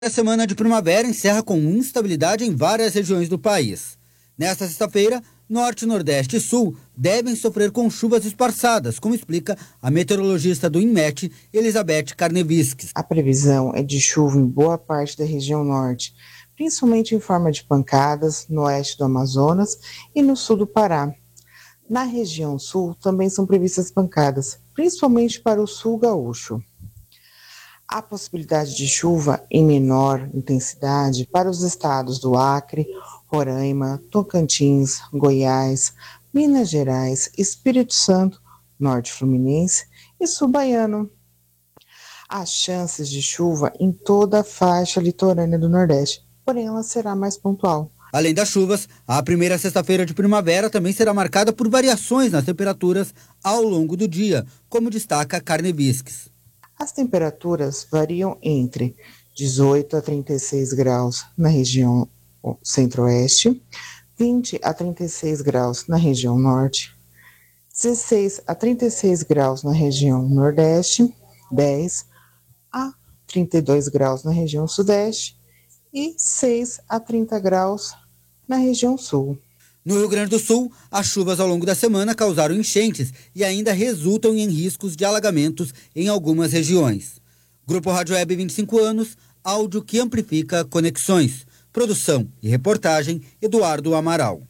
A semana de primavera encerra com instabilidade em várias regiões do país. Nesta sexta-feira, Norte, Nordeste e Sul devem sofrer com chuvas esparçadas, como explica a meteorologista do INMET, Elizabeth Karneviskis. A previsão é de chuva em boa parte da região norte, principalmente em forma de pancadas no oeste do Amazonas e no sul do Pará. Na região sul também são previstas pancadas, principalmente para o sul gaúcho. Há possibilidade de chuva em menor intensidade para os estados do Acre, Roraima, Tocantins, Goiás, Minas Gerais, Espírito Santo, Norte Fluminense e Sul Baiano. Há chances de chuva em toda a faixa litorânea do Nordeste, porém ela será mais pontual. Além das chuvas, a primeira sexta-feira de primavera também será marcada por variações nas temperaturas ao longo do dia, como destaca Karneviskis. As temperaturas variam entre 18 a 36 graus na região centro-oeste, 20 a 36 graus na região norte, 16 a 36 graus na região nordeste, 10 a 32 graus na região sudeste e 6 a 30 graus na região sul. No Rio Grande do Sul, as chuvas ao longo da semana causaram enchentes e ainda resultam em riscos de alagamentos em algumas regiões. Grupo Rádio Web 25 anos, áudio que amplifica conexões. Produção e reportagem, Eduardo Amaral.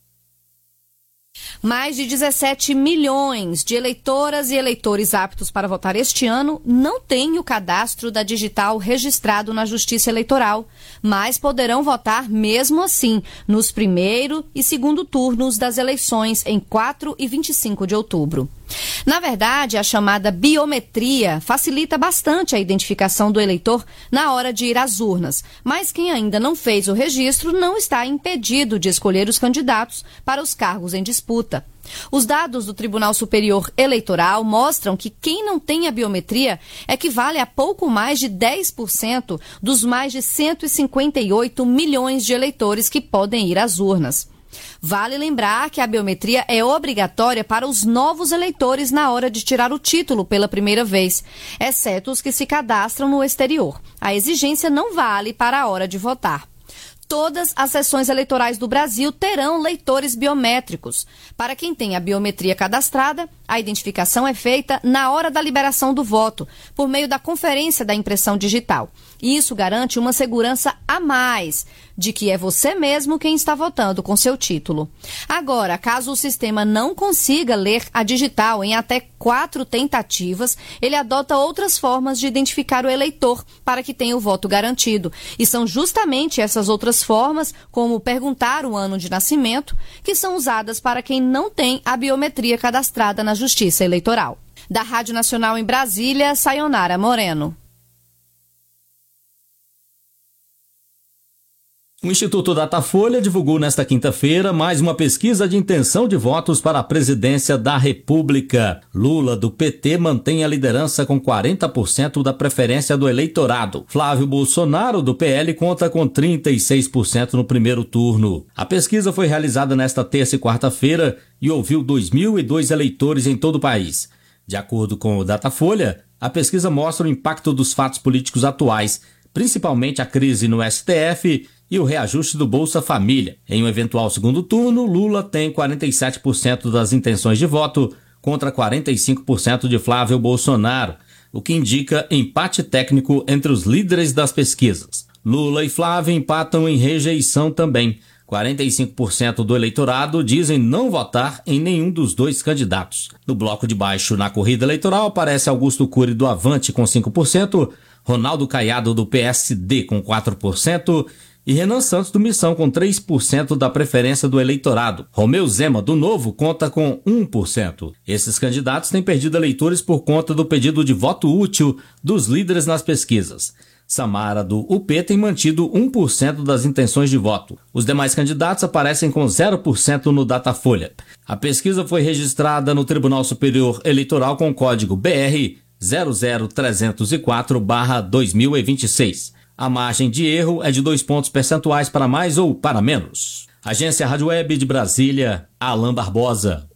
Mais de 17 milhões de eleitoras e eleitores aptos para votar este ano não têm o cadastro da digital registrado na Justiça Eleitoral, mas poderão votar mesmo assim nos primeiro e segundo turnos das eleições em 4 e 25 de outubro. Na verdade, a chamada biometria facilita bastante a identificação do eleitor na hora de ir às urnas, mas quem ainda não fez o registro não está impedido de escolher os candidatos para os cargos em disputa. Os dados do Tribunal Superior Eleitoral mostram que quem não tem a biometria equivale a pouco mais de 10% dos mais de 158 milhões de eleitores que podem ir às urnas. Vale lembrar que a biometria é obrigatória para os novos eleitores na hora de tirar o título pela primeira vez, exceto os que se cadastram no exterior. A exigência não vale para a hora de votar. Todas as sessões eleitorais do Brasil terão leitores biométricos. Para quem tem a biometria cadastrada, a identificação é feita na hora da liberação do voto, por meio da conferência da impressão digital. E isso garante uma segurança a mais de que é você mesmo quem está votando com seu título. Agora, caso o sistema não consiga ler a digital em até 4 tentativas, ele adota outras formas de identificar o eleitor para que tenha o voto garantido. E são justamente essas outras formas, como perguntar o ano de nascimento, que são usadas para quem não tem a biometria cadastrada na Justiça Eleitoral. Da Rádio Nacional em Brasília, Sayonara Moreno. O Instituto Datafolha divulgou nesta quinta-feira mais uma pesquisa de intenção de votos para a presidência da República. Lula, do PT, mantém a liderança com 40% da preferência do eleitorado. Flávio Bolsonaro, do PL, conta com 36% no primeiro turno. A pesquisa foi realizada nesta terça e quarta-feira e ouviu 2.002 eleitores em todo o país. De acordo com o Datafolha, a pesquisa mostra o impacto dos fatos políticos atuais, principalmente a crise no STF e o reajuste do Bolsa Família. Em um eventual segundo turno, Lula tem 47% das intenções de voto contra 45% de Flávio Bolsonaro, o que indica empate técnico entre os líderes das pesquisas. Lula e Flávio empatam em rejeição também. 45% do eleitorado dizem não votar em nenhum dos dois candidatos. No bloco de baixo, na corrida eleitoral, aparece Augusto Cury do Avante com 5%, Ronaldo Caiado do PSD com 4%, e Renan Santos do Missão com 3% da preferência do eleitorado. Romeu Zema do Novo conta com 1%. Esses candidatos têm perdido eleitores por conta do pedido de voto útil dos líderes nas pesquisas. Samara do UP tem mantido 1% das intenções de voto. Os demais candidatos aparecem com 0% no Datafolha. A pesquisa foi registrada no Tribunal Superior Eleitoral com código BR 00304/2026. A margem de erro é de 2 pontos percentuais para mais ou para menos. Agência Rádio Web de Brasília, Alain Barbosa.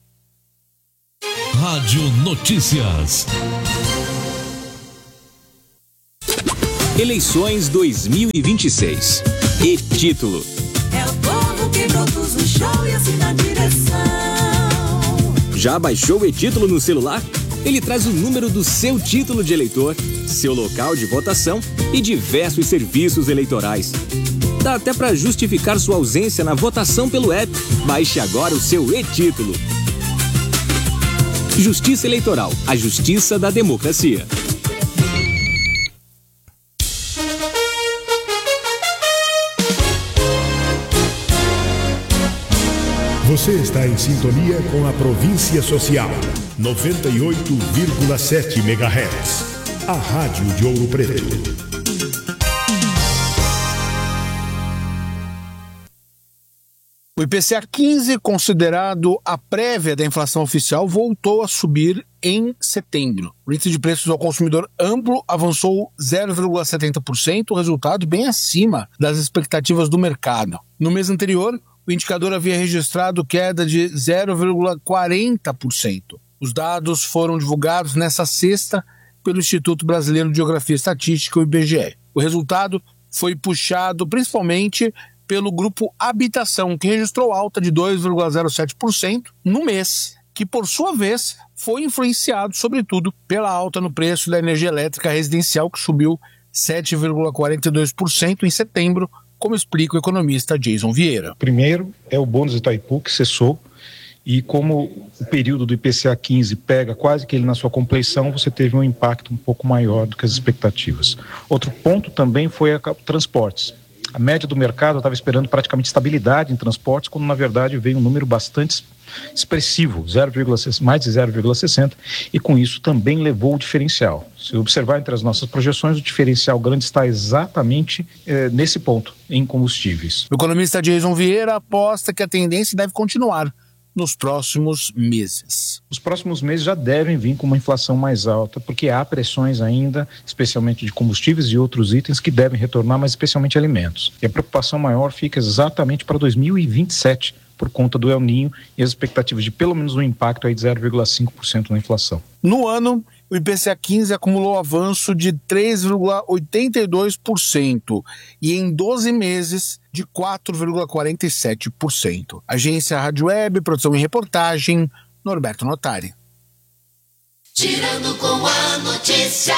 Rádio Notícias. Eleições 2026. E-Título. É o povo que produz o show e assina a direção. Já baixou o E-Título no celular? Ele traz o número do seu título de eleitor, seu local de votação e diversos serviços eleitorais. Dá até para justificar sua ausência na votação pelo app. Baixe agora o seu E-Título. Justiça Eleitoral, a justiça da democracia. Você está em sintonia com a Província Social, 98,7 MHz. A Rádio de Ouro Preto. O IPCA 15, considerado a prévia da inflação oficial, voltou a subir em setembro. O índice de preços ao consumidor amplo avançou 0,70%, resultado bem acima das expectativas do mercado. No mês anterior, o indicador havia registrado queda de 0,40%. Os dados foram divulgados nesta sexta pelo Instituto Brasileiro de Geografia e Estatística, o IBGE. O resultado foi puxado principalmente pelo grupo Habitação, que registrou alta de 2,07% no mês, que por sua vez foi influenciado sobretudo pela alta no preço da energia elétrica residencial, que subiu 7,42% em setembro, como explica o economista Jason Vieira. Primeiro é o bônus Itaipu, que cessou, e como o período do IPCA 15 pega quase que ele na sua compleição, você teve um impacto um pouco maior do que as expectativas. Outro ponto também foi transportes. A média do mercado estava esperando praticamente estabilidade em transportes, quando na verdade veio um número bastante expressivo, mais de 0,60, e com isso também levou o diferencial. Se observar entre as nossas projeções, o diferencial grande está exatamente nesse ponto, em combustíveis. O economista Jason Vieira aposta que a tendência deve continuar nos próximos meses. Os próximos meses já devem vir com uma inflação mais alta, porque há pressões ainda, especialmente de combustíveis e outros itens que devem retornar, mas especialmente alimentos. E a preocupação maior fica exatamente para 2027, por conta do El Niño e as expectativas de pelo menos um impacto aí de 0,5% na inflação. No ano, o IPCA 15 acumulou avanço de 3,82% e em 12 meses de 4,47%. Agência Rádio Web, produção e reportagem, Norberto Notari. Girando com a notícia.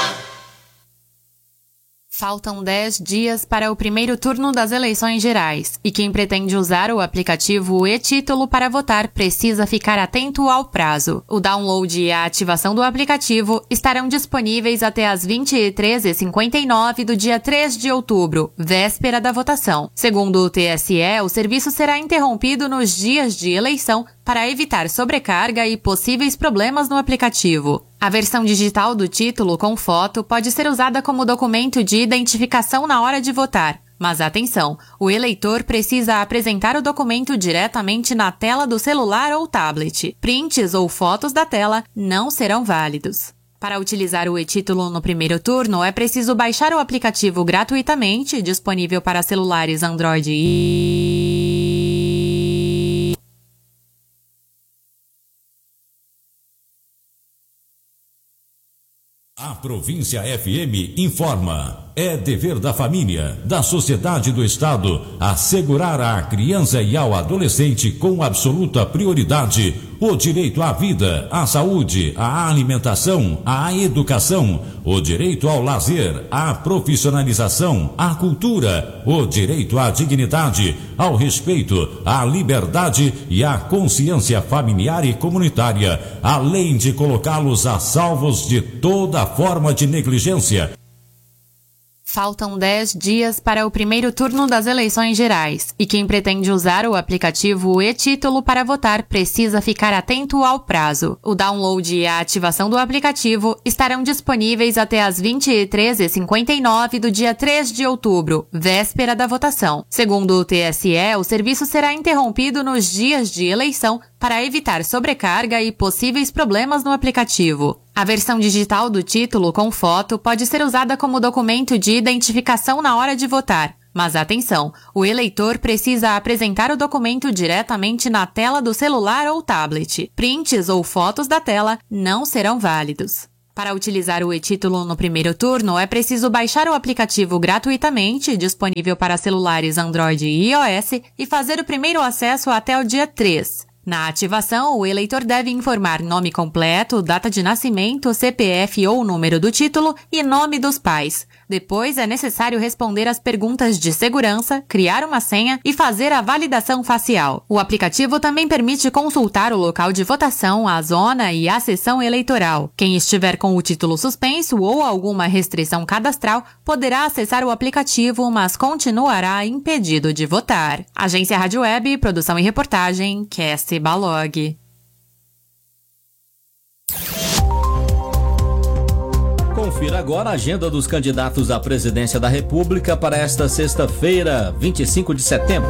Faltam 10 dias para o primeiro turno das eleições gerais e quem pretende usar o aplicativo E-Título para votar precisa ficar atento ao prazo. O download e a ativação do aplicativo estarão disponíveis até às 23h59 do dia 3 de outubro, véspera da votação. Segundo o TSE, o serviço será interrompido nos dias de eleição para evitar sobrecarga e possíveis problemas no aplicativo. A versão digital do título com foto pode ser usada como documento de identificação na hora de votar. Mas atenção, o eleitor precisa apresentar o documento diretamente na tela do celular ou tablet. Prints ou fotos da tela não serão válidos. Para utilizar o e-título no primeiro turno, é preciso baixar o aplicativo gratuitamente, disponível para celulares Android e... A Província FM informa. É dever da família, da sociedade e do Estado assegurar à criança e ao adolescente com absoluta prioridade o direito à vida, à saúde, à alimentação, à educação, o direito ao lazer, à profissionalização, à cultura, o direito à dignidade, ao respeito, à liberdade e à consciência familiar e comunitária, além de colocá-los a salvos de toda forma de negligência. Faltam 10 dias para o primeiro turno das eleições gerais e quem pretende usar o aplicativo E-Título para votar precisa ficar atento ao prazo. O download e a ativação do aplicativo estarão disponíveis até às 23h59 do dia 3 de outubro, véspera da votação. Segundo o TSE, o serviço será interrompido nos dias de eleição para evitar sobrecarga e possíveis problemas no aplicativo. A versão digital do título com foto pode ser usada como documento de identificação na hora de votar. Mas atenção, o eleitor precisa apresentar o documento diretamente na tela do celular ou tablet. Prints ou fotos da tela não serão válidos. Para utilizar o e-título no primeiro turno, é preciso baixar o aplicativo gratuitamente, disponível para celulares Android e iOS, e fazer o primeiro acesso até o dia 3. Na ativação, o eleitor deve informar nome completo, data de nascimento, CPF ou número do título e nome dos pais. Depois, é necessário responder às perguntas de segurança, criar uma senha e fazer a validação facial. O aplicativo também permite consultar o local de votação, a zona e a sessão eleitoral. Quem estiver com o título suspenso ou alguma restrição cadastral poderá acessar o aplicativo, mas continuará impedido de votar. Agência Rádio Web, produção e reportagem, Cassie Balog. Confira agora a agenda dos candidatos à presidência da República para esta sexta-feira, 25 de setembro.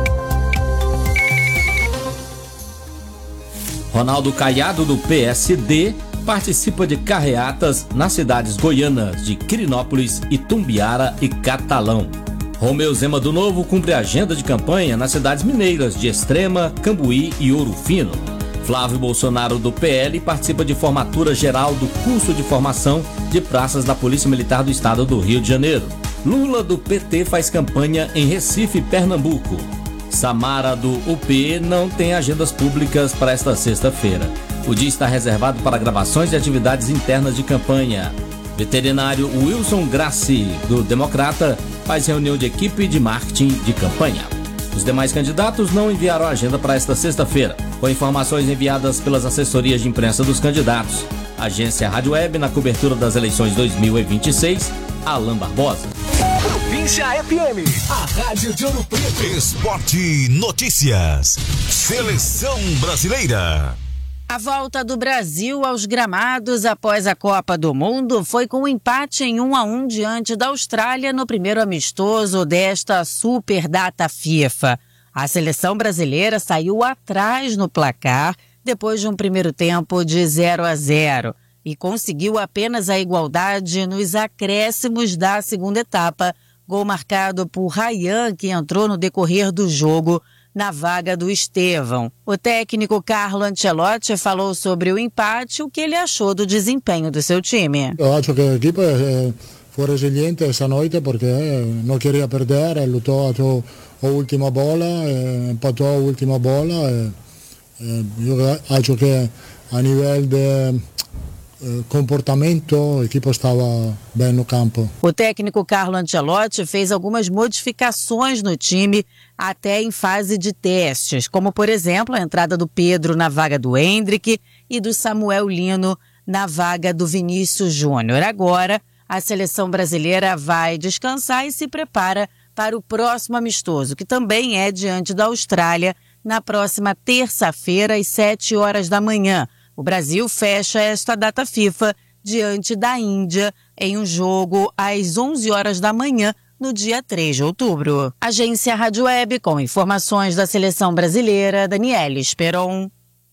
Ronaldo Caiado, do PSD, participa de carreatas nas cidades goianas de Quirinópolis, Itumbiara e Catalão. Romeu Zema do Novo cumpre a agenda de campanha nas cidades mineiras de Extrema, Cambuí e Ouro Fino. Flávio Bolsonaro, do PL, participa de formatura geral do curso de formação de praças da Polícia Militar do Estado do Rio de Janeiro. Lula, do PT, faz campanha em Recife, Pernambuco. Samara, do UP, não tem agendas públicas para esta sexta-feira. O dia está reservado para gravações de atividades internas de campanha. Veterinário Wilson Grassi, do Democrata, faz reunião de equipe de marketing de campanha. Os demais candidatos não enviaram a agenda para esta sexta-feira, com informações enviadas pelas assessorias de imprensa dos candidatos. Agência Rádio Web, na cobertura das eleições 2026, Alan Barbosa. Província FM, a rádio de Ouro Preto. Esporte Notícias. Seleção Brasileira. A volta do Brasil aos gramados após a Copa do Mundo foi com um empate em 1-1 diante da Austrália no primeiro amistoso desta super data FIFA. A seleção brasileira saiu atrás no placar depois de um primeiro tempo de 0-0 e conseguiu apenas a igualdade nos acréscimos da segunda etapa, gol marcado por Ryan, que entrou no decorrer do jogo na vaga do Estevão. O técnico Carlo Ancelotti falou sobre o empate e o que ele achou do desempenho do seu time. Eu acho que a equipe foi resiliente essa noite porque não queria perder, lutou até a última bola, empatou a última bola. Eu acho que a nível de comportamento, a equipe estava bem no campo. O técnico Carlo Ancelotti fez algumas modificações no time até em fase de testes, como por exemplo a entrada do Pedro na vaga do Endrick e do Samuel Lino na vaga do Vinícius Júnior. Agora a seleção brasileira vai descansar e se prepara para o próximo amistoso, que também é diante da Austrália na próxima terça-feira às 7 horas da manhã. O Brasil fecha esta data FIFA diante da Índia em um jogo às 11 horas da manhã, no dia 3 de outubro. Agência Rádio Web, com informações da seleção brasileira, Daniela Esperon.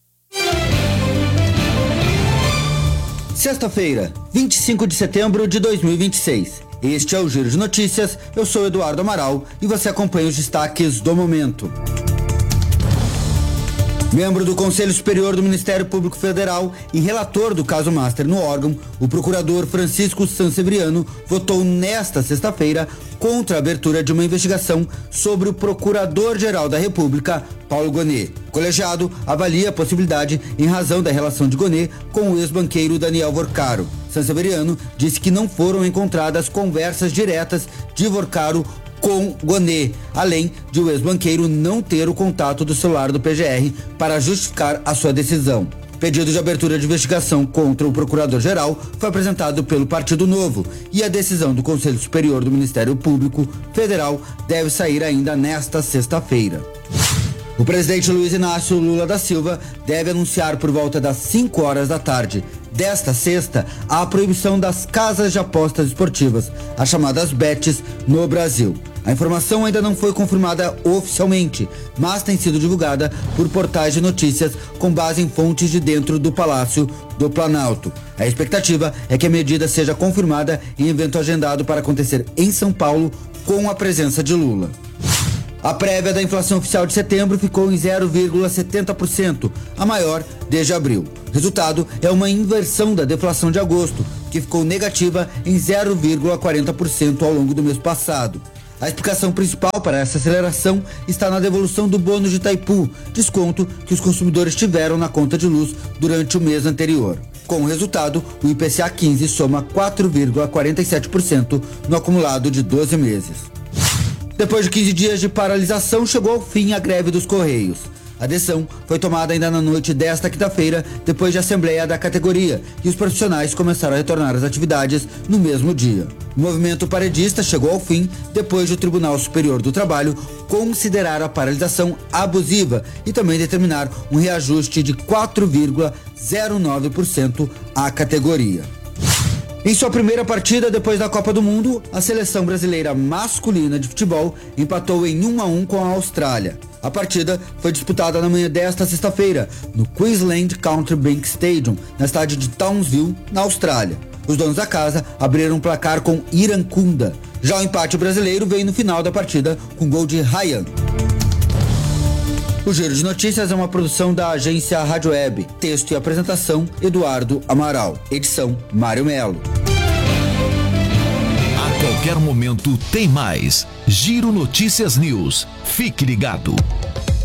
Sexta-feira, 25 de setembro de 2026. Este é o Giro de Notícias, eu sou Eduardo Amaral e você acompanha os destaques do momento. Membro do Conselho Superior do Ministério Público Federal e relator do caso Master no órgão, o procurador Francisco Sansebriano votou nesta sexta-feira contra a abertura de uma investigação sobre o Procurador-Geral da República, Paulo Gonet. O colegiado avalia a possibilidade em razão da relação de Gonet com o ex-banqueiro Daniel Vorcaro. Sansebriano disse que não foram encontradas conversas diretas de Vorcaro com Gonet, além de o ex-banqueiro não ter o contato do celular do PGR para justificar a sua decisão. O pedido de abertura de investigação contra o Procurador-Geral foi apresentado pelo Partido Novo e a decisão do Conselho Superior do Ministério Público Federal deve sair ainda nesta sexta-feira. O presidente Luiz Inácio Lula da Silva deve anunciar por volta das 5 horas da tarde desta sexta a proibição das casas de apostas esportivas, as chamadas bets, no Brasil. A informação ainda não foi confirmada oficialmente, mas tem sido divulgada por portais de notícias com base em fontes de dentro do Palácio do Planalto. A expectativa é que a medida seja confirmada em evento agendado para acontecer em São Paulo com a presença de Lula. A prévia da inflação oficial de setembro ficou em 0,70%, a maior desde abril. O resultado é uma inversão da deflação de agosto, que ficou negativa em 0,40% ao longo do mês passado. A explicação principal para essa aceleração está na devolução do bônus de Itaipu, desconto que os consumidores tiveram na conta de luz durante o mês anterior. Com o resultado, o IPCA 15 soma 4,47% no acumulado de 12 meses. Depois de 15 dias de paralisação, chegou ao fim a greve dos Correios. A decisão foi tomada ainda na noite desta quinta-feira, depois de assembleia da categoria, e os profissionais começaram a retornar às atividades no mesmo dia. O movimento paredista chegou ao fim depois do Tribunal Superior do Trabalho considerar a paralisação abusiva e também determinar um reajuste de 4,09% à categoria. Em sua primeira partida depois da Copa do Mundo, a seleção brasileira masculina de futebol empatou em 1-1 com a Austrália. A partida foi disputada na manhã desta sexta-feira, no Queensland Country Bank Stadium, na cidade de Townsville, na Austrália. Os donos da casa abriram um placar com Irankunda. Já o empate brasileiro veio no final da partida com gol de Ryan. O Giro de Notícias é uma produção da agência Rádio Web. Texto e apresentação, Eduardo Amaral. Edição, Mário Melo. A qualquer momento tem mais. Giro Notícias News. Fique ligado.